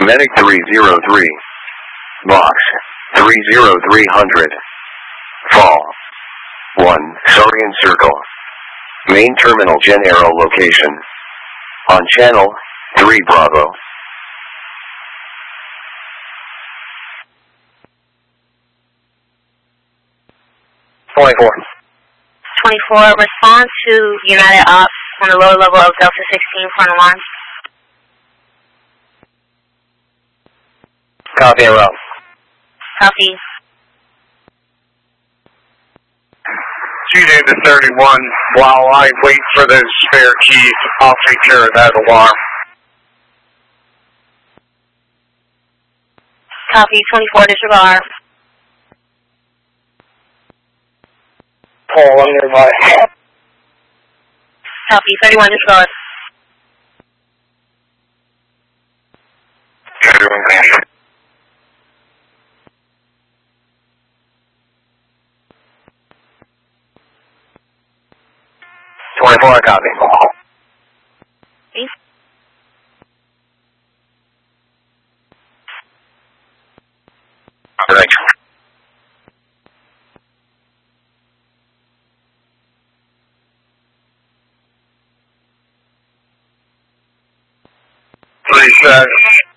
Medic 303. Box 30300. Fall 1, Saurian Circle. Main terminal Gen Arrow location. On channel 3 Bravo. Respond to United Ops on the lower level of Delta 16 front alarm. Copy and roll. Copy. Cheating to 31. While I wait for those spare keys, I'll take care of that alarm. Copy. 24 disregard. Paul, I'm nearby. Copy. 31 disregard. Everyone, 24, copy. Thanks. Please,